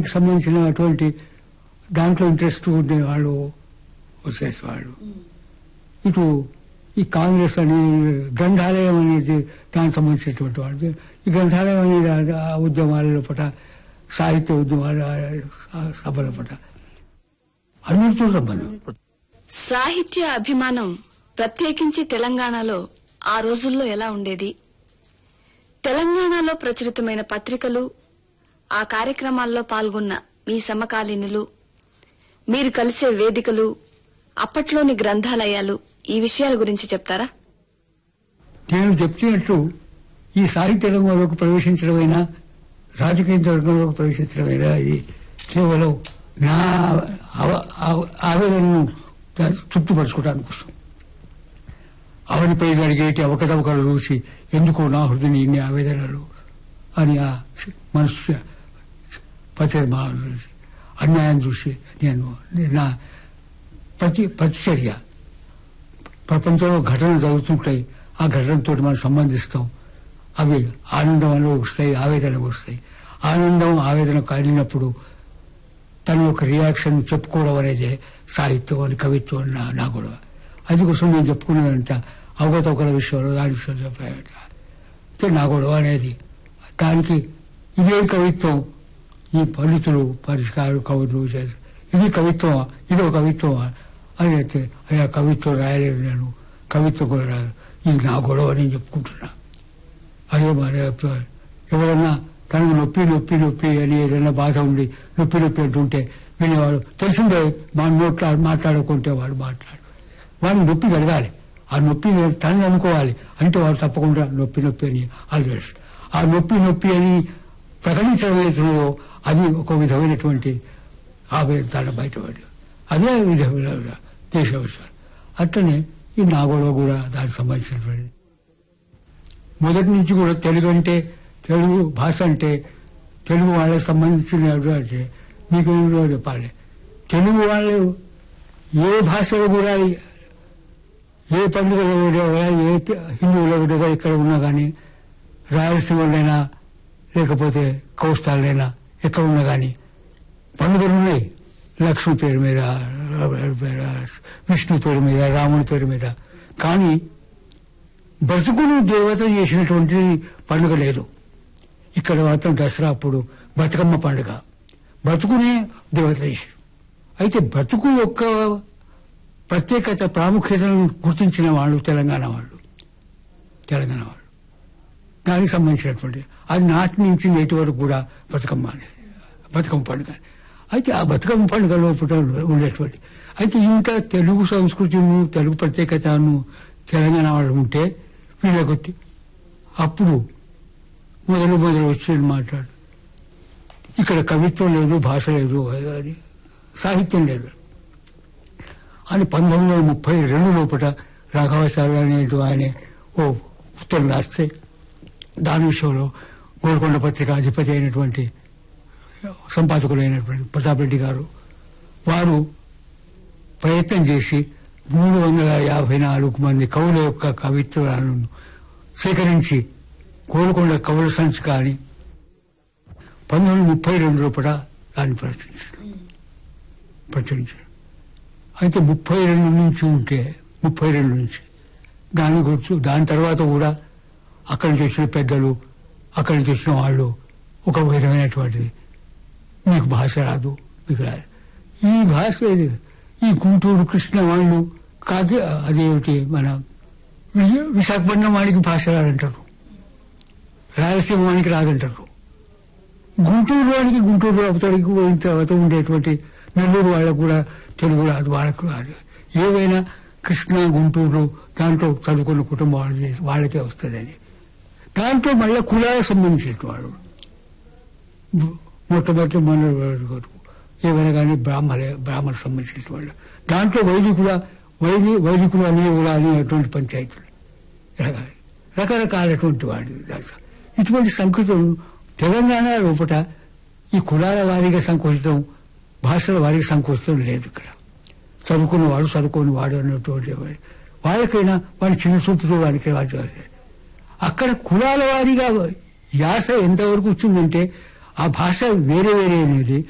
దానికి సంబంధించినటువంటి దాంట్లో ఇంట్రెస్ట్ ఉండేవాళ్ళు వచ్చేసేవాళ్ళు. ఇటు ఈ కాంగ్రెస్ అని గ్రంథాలయం అనేది దానికి సంబంధించినటువంటి వాళ్ళు. ఈ గ్రంథాలయం అనేది ఆ ఉద్యమాల లోపల, సాహిత్య ఉద్యమాల సభల పట అన్నిటితో సంబంధం. సాహిత్య అభిమానం ప్రత్యేకించి తెలంగాణలో ఆ రోజుల్లో ఎలా ఉండేది? తెలంగాణలో ప్రచురితమైన పత్రికలు, ఆ కార్యక్రమాల్లో పాల్గొన్న మీ సమకాలీనులు, మీరు కలిసే వేదికలు, అప్పట్లోని గ్రంథాలయాలు, ఈ విషయాల గురించి చెప్తారా? నేను చెప్తున్నట్టు ఈ సాహిత్య రంగంలోకి ప్రవేశించడమైనా, రాజకీయ రంగంలోకి ప్రవేశించడమైనా ఇది కేవలం నా ఆవేదనను తృప్తిపరచుకోవడానికి కోసం. అవనిపై జరిగేటి అవకతవకలు చూసి ఎందుకో నా హృదయం ఇన్ని ఆవేదనలు అని ఆ మనసు అన్యాయం చూసి నేను నా ప్రతిచర్య, ప్రపంచంలో ఘటనలు జరుగుతుంటాయి, ఆ ఘటనతో మనం సంబంధిస్తాం. అవి ఆనందంలో వస్తాయి, ఆవేదన వస్తాయి. ఆనందం ఆవేదన కలిగినప్పుడు తన యొక్క రియాక్షన్ చెప్పుకోవడం అనేది సాహిత్యం అని, కవిత్వం అని నా గొడవ. అందుకోసం నేను చెప్పుకునేదంతా అవగతవకల విషయంలో, దాని విషయంలో అయితే నా గొడవ అనేది. దానికి ఇదేం కవిత్వం, ఈ పండితులు పరిష్కారం కవులు ఇది కవిత్వమా, ఇదో కవిత్వమా అని అయితే అయ్యా కవిత్వం రాయలేదు, నేను కవిత్వం కూడా రాయలేదు, ఇది నా గొడవ నేను చెప్పుకుంటున్నా. అదే మరి ఎవరన్నా తనకు నొప్పి నొప్పి నొప్పి అని ఏదైనా బాధ ఉండి నొప్పి నొప్పి అంటుంటే వినేవాడు తెలిసిందే, మా నోట్లో మాట్లాడుకుంటే వాడు వాడిని నొప్పి కలగాలి, ఆ నొప్పి తనని అనుకోవాలి అంటే వాడు తప్పకుండా నొప్పి నొప్పి అని ఆల్వేస్ ఆ నొప్పి నొప్పి అని ప్రకటించడం ఏదో అది ఒక విధమైనటువంటి ఆవేదన బయటపడి అదే విధమైన దేశ విషయాలు. అట్లనే ఈ నా గొడవ కూడా దానికి సంబంధించినటువంటి మొదటి నుంచి కూడా తెలుగు అంటే, తెలుగు భాష అంటే, తెలుగు వాళ్ళకి సంబంధించిన అంటే మీకు చెప్పాలి. తెలుగు వాళ్ళు ఏ భాషలో కూడా, ఏ పండుగలో కూడా, ఏ హిందువులో కూడా ఇక్కడ ఉన్నా కానీ, రాయలసీమలోనైనా లేకపోతే కోస్తాలైనా ఎక్కడ ఉన్నా కానీ పండుగలు ఉన్నాయి. లక్ష్మి పేరు మీద, విష్ణు పేరు మీద, రాముని పేరు మీద. కానీ బ్రతుకును దేవత చేసినటువంటి పండుగ లేదు. ఇక్కడ మాత్రం దసరా అప్పుడు బతుకమ్మ పండుగ, బ్రతుకునే దేవత చేశారు. అయితే బ్రతుకు యొక్క ప్రత్యేకత, ప్రాముఖ్యతను గుర్తించిన వాళ్ళు తెలంగాణ వాళ్ళు. దానికి సంబంధించినటువంటి అది నాటి నుంచి నేటి వరకు కూడా బతుకమ్మ పండుగ. అయితే ఆ బతుకమ్మ పండుగ లోపల ఉండేటువంటి అయితే ఇంత తెలుగు సంస్కృతిను, తెలుగు ప్రత్యేకతను తెలంగాణ వాళ్ళు ఉంటే వీళ్ళకి అప్పుడు మొదలు వచ్చి మాట్లాడు, ఇక్కడ కవిత్వం లేదు, భాష లేదు, అది సాహిత్యం లేదు అని 1932 లోపల రాఘవాచార్యులు అనేటు ఆయన ఓ ఉత్తరం రాస్తే దాని విషయంలో గోల్కొండ పత్రిక అధిపతి అయినటువంటి సంపాదకులైనటువంటి ప్రతాప్ రెడ్డి గారు వారు ప్రయత్నం చేసి 354 మంది కవుల యొక్క కవిత్వాలను సేకరించి గోల్కొండ కవుల సంచిక అని 1932 లోపల దాన్ని ప్రచురించారు. అయితే 32 నుంచి ఉంటే 32 నుంచి దాని గురించి దాని తర్వాత కూడా అక్కడి నుంచి వచ్చిన పెద్దలు, అక్కడి నుంచి వచ్చిన వాళ్ళు ఒక విధమైనటువంటిది, మీకు భాష రాదు, మీకు రాదు. ఈ భాష ఈ గుంటూరు కృష్ణ వాళ్ళు అదేమిటి మన విశాఖపట్నం వాడికి భాష రాదంటారు, రాయలసీమ వాడికి రాదంటారు, గుంటూరు వాడికి గుంటూరు అవతడికి పోయిన తర్వాత ఉండేటువంటి నెల్లూరు వాళ్ళకు కూడా తెలుగు రాదు, వాళ్ళకు రాదు. ఏవైనా కృష్ణ గుంటూరు దాంట్లో చదువుకున్న కుటుంబం వాళ్ళకే వస్తుందని. దాంట్లో మళ్ళీ కులాలకు సంబంధించిన వాళ్ళు మొట్టమొదటి మన ఏమైనా కానీ బ్రాహ్మణులకు సంబంధించిన వాళ్ళు, దాంట్లో వైదికులు అనేటువంటి పంచాయతీలు రకరకాలటువంటి వాడు. ఇటువంటి సంస్కృతం తెలంగాణ లోపల ఈ కులాల వారీగా సంకోచితం, భాషల వారీగా సంకోచితం లేదు. ఇక్కడ చదువుకున్నవాడు చదువుకుని వాడు అన్నటువంటి వాళ్ళకైనా వాడి చిన్న చూపుతో వాడికి అక్కడ కులాల వారీగా యాస ఎంతవరకు వచ్చిందంటే ఆ భాష వేరే వేరే అనేది